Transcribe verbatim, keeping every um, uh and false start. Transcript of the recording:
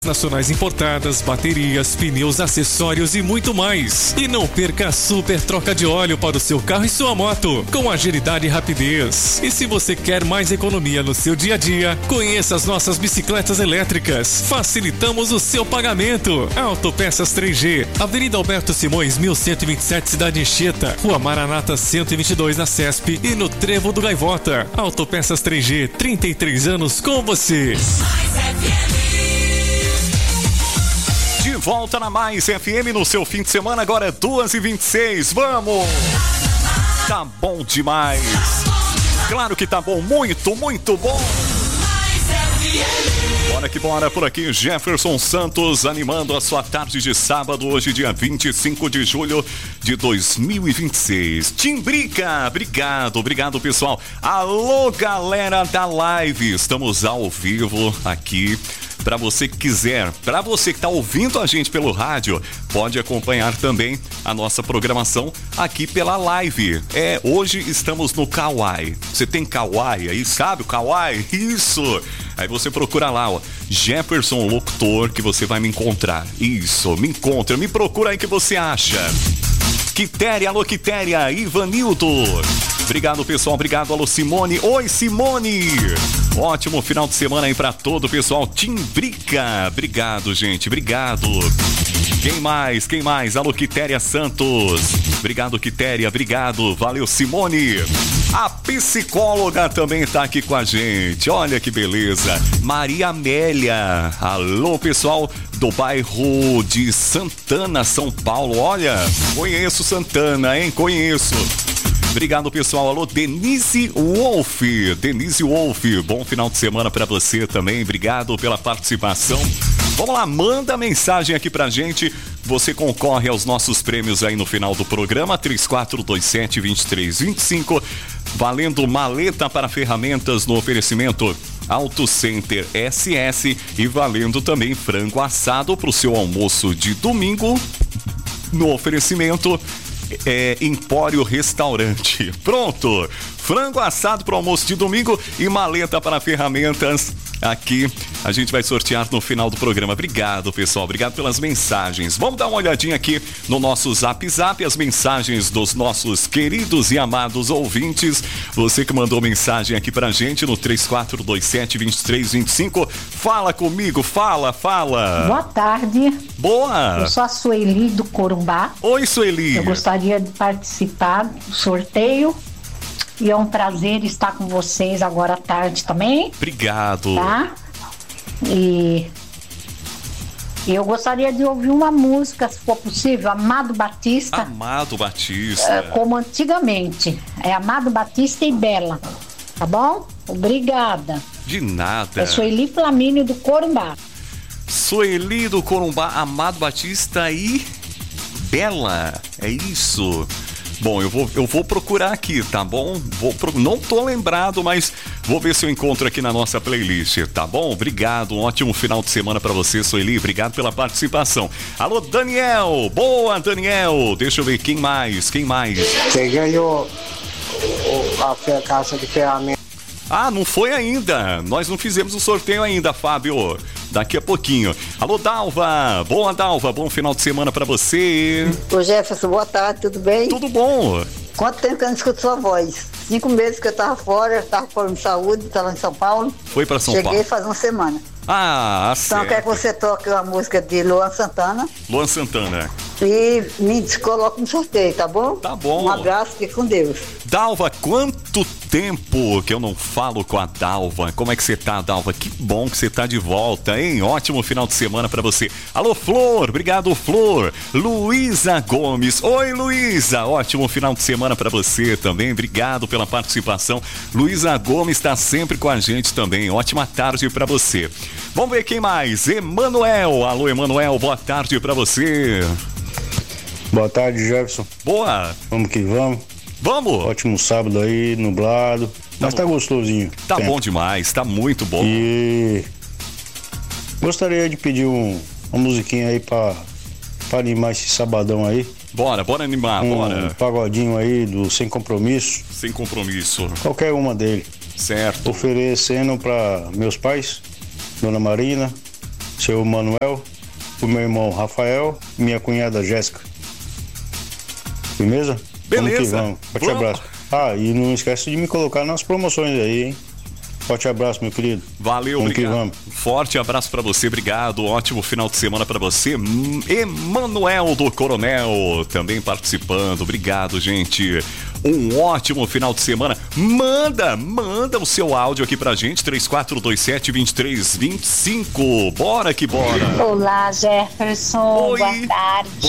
nacionais importadas, baterias, pneus, acessórios e muito mais. E não perca a super troca de óleo para o seu carro e sua moto, com agilidade e rapidez. E se você quer mais economia no seu dia a dia, conheça as nossas bicicletas elétricas. Facilitamos o seu pagamento. Autopeças três G, Avenida Alberto Simões, mil cento e vinte e sete, Cidade Anchieta, Rua Maranata cento e vinte e dois, na Cesp e no Trevo do Gaivota. Autopeças três G, trinta e três anos com você. De volta na Mais F M no seu fim de semana, agora é duas e vinte e seis, vamos! Tá bom demais! Claro que tá bom, muito, muito bom! Bora que bora, por aqui Jefferson Santos animando a sua tarde de sábado, hoje dia vinte e cinco de julho de dois mil e vinte e seis. Timbrica, obrigado, obrigado pessoal. Alô galera da live, estamos ao vivo aqui. Para você que quiser, para você que está ouvindo a gente pelo rádio, pode acompanhar também a nossa programação aqui pela live. É, hoje estamos no Kauai. Você tem Kauai aí, sabe o Kauai? Isso! Aí você procura lá, ó, Jefferson Locutor, que você vai me encontrar. Isso, me encontra, me procura aí que você acha. Quitéria, alô Quitéria, Ivanildo. Obrigado, pessoal. Obrigado, alô Simone. Oi, Simone. Ótimo final de semana aí pra todo o pessoal. Timbrica. Obrigado, gente. Obrigado. Quem mais? Quem mais? Alô, Quitéria Santos. Obrigado, Quitéria. Obrigado. Valeu, Simone. A psicóloga também tá aqui com a gente. Olha que beleza. Maria Amélia. Alô, pessoal do bairro de Santana, São Paulo. Olha, conheço Santana, hein? Conheço. Obrigado, pessoal. Alô, Denise Wolf. Denise Wolf, bom final de semana pra você também. Obrigado pela participação. Vamos lá, manda mensagem aqui pra gente. Você concorre aos nossos prêmios aí no final do programa. três quatro dois sete, dois três dois cinco. Valendo maleta para ferramentas no oferecimento Auto Center S S. E valendo também frango assado pro seu almoço de domingo no oferecimento É, Empório Restaurante. Pronto! Frango assado para o almoço de domingo e maleta para ferramentas. Aqui a gente vai sortear no final do programa. Obrigado, pessoal. Obrigado pelas mensagens. Vamos dar uma olhadinha aqui no nosso Zap Zap, as mensagens dos nossos queridos e amados ouvintes. Você que mandou mensagem aqui pra gente no três quatro dois sete, dois três dois cinco. Fala comigo, fala, fala. Boa tarde. Boa. Eu sou a Sueli do Corumbá. Oi, Sueli. Eu gostaria de participar do sorteio. E é um prazer estar com vocês agora à tarde também. Obrigado. Tá? E eu gostaria de ouvir uma música, se for possível, Amado Batista. Amado Batista. É, como antigamente. É Amado Batista e Bela. Tá bom? Obrigada. De nada. É Sueli Flamínio do Corumbá. Sueli do Corumbá, Amado Batista e Bela. É isso. Bom, eu vou, eu vou procurar aqui, tá bom? Vou pro... Não tô lembrado, mas vou ver se eu encontro aqui na nossa playlist, tá bom? Obrigado, um ótimo final de semana pra você, Sueli. Obrigado pela participação. Alô, Daniel! Boa, Daniel! Deixa eu ver, quem mais? Quem mais? Você ganhou a caixa de ferramentas. Ah, não foi ainda. Nós não fizemos o sorteio ainda, Fábio. Daqui a pouquinho. Alô, Dalva. Boa, Dalva. Bom final de semana pra você. Ô, Jefferson, boa tarde. Tudo bem? Tudo bom. Quanto tempo que eu não escuto sua voz? Cinco meses que eu tava fora, eu tava fora de saúde, tava em São Paulo. Foi pra São Cheguei Paulo. Cheguei faz uma semana. Ah, então certo. quero que você toque uma música de Luan Santana. Luan Santana. E me coloque no sorteio, tá bom? Tá bom. Um abraço, fique com Deus. Dalva, quanto tempo que eu não falo com a Dalva. Como é que você tá, Dalva? Que bom que você tá de volta, hein? Ótimo final de semana pra você. Alô, Flor. Obrigado, Flor. Luísa Gomes. Oi, Luísa. Ótimo final de semana pra você também. Obrigado pela participação. Luísa Gomes tá sempre com a gente também. Ótima tarde pra você. Vamos ver quem mais. Emanuel. Alô, Emanuel. Boa tarde pra você. Boa tarde, Jefferson. Boa. Vamos que vamos. Vamos. Ótimo sábado aí, nublado. Tá mas bom. Tá gostosinho. Tá tempo. Bom demais, tá muito bom. E gostaria de pedir um, uma musiquinha aí pra, pra animar esse sabadão aí. Bora, bora animar, um bora. Um pagodinho aí do Sem Compromisso. Sem Compromisso. Qualquer uma dele. Certo. Oferecendo pra meus pais, Dona Marina, seu Manuel, o meu irmão Rafael e minha cunhada Jéssica. Firmeza? Beleza. Vamos que vamos. Forte Vamos. abraço. Ah, e não esquece de me colocar nas promoções aí, hein? Forte abraço, meu querido. Valeu, vamos obrigado. Que vamos. Forte abraço pra você, obrigado. Ótimo final de semana pra você. Emanuel do Coronel também participando. Obrigado, gente. Um ótimo final de semana. Manda, manda o seu áudio aqui pra gente, três quatro dois sete, dois três dois cinco. Bora que bora. Olá, Jefferson. Oi. Boa tarde.